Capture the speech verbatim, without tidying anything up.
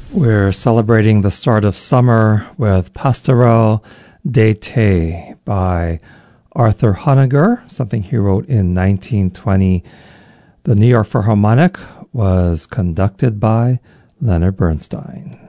We're celebrating the start of summer with Pastoral d'été by Arthur Honegger, something he wrote in nineteen twenty. The New York Philharmonic was conducted by Leonard Bernstein.